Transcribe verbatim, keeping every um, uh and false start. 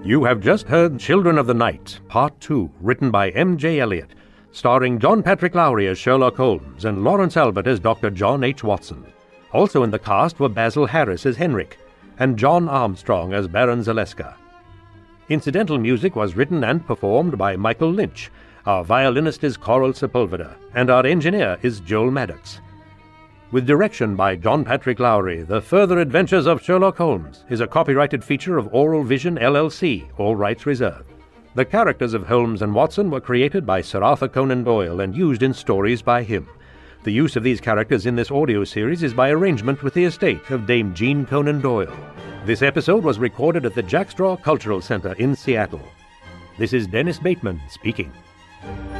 You have just heard Children of the Night, Part two, written by M J Eliot, starring John Patrick Lowry as Sherlock Holmes and Lawrence Albert as Doctor John H. Watson. Also in the cast were Basil Harris as Henrik and John Armstrong as Baron Zaleska. Incidental music was written and performed by Michael Lynch. Our violinist is Coral Sepulveda, and our engineer is Joel Maddox. With direction by John Patrick Lowry, The Further Adventures of Sherlock Holmes is a copyrighted feature of Oral Vision, L L C, all rights reserved. The characters of Holmes and Watson were created by Sir Arthur Conan Doyle and used in stories by him. The use of these characters in this audio series is by arrangement with the estate of Dame Jean Conan Doyle. This episode was recorded at the Jack Straw Cultural Center in Seattle. This is Dennis Bateman speaking.